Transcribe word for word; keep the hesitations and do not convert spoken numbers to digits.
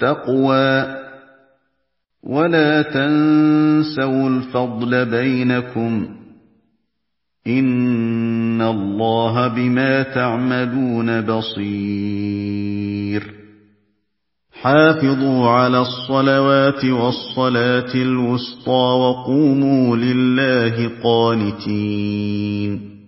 التَّقْوَى وَلَا تَنسَوُا الْفَضْلَ بَيْنَكُمْ ۚ إِنَّ اللَّهَ بِمَا تَعْمَلُونَ بَصِيرٌ حافظوا على الصلوات والصلاة الوسطى وقوموا لله قانتين